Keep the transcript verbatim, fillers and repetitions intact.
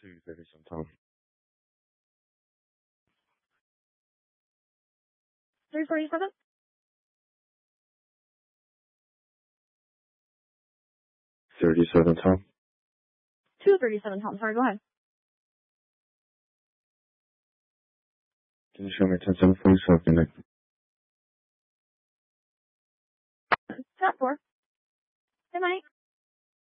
two thirty-seven, Tom. three forty-seven? thirty-seven, Tom. two thirty-seven, Tom. Sorry, go ahead. Can you show me ten seven forty-seven? Chat four. Good night.